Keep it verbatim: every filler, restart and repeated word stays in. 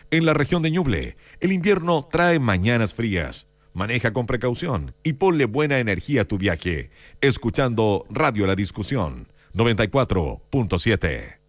En la región de Ñuble, el invierno trae mañanas frías. Maneja con precaución y ponle buena energía a tu viaje, escuchando Radio La Discusión noventa y cuatro punto siete.